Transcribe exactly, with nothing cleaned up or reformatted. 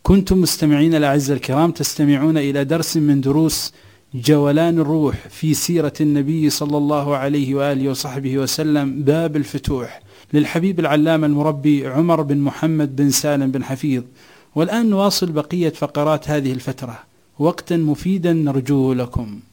كنتم مستمعين الأعزاء الكرام تستمعون إلى درس من دروس جولان الروح في سيرة النبي صلى الله عليه وآله وصحبه وسلم، باب الفتوح، للحبيب العلامة المربي عمر بن محمد بن سالم بن حفيظ. والآن نواصل بقية فقرات هذه الفترة، وقتا مفيدا نرجوه لكم.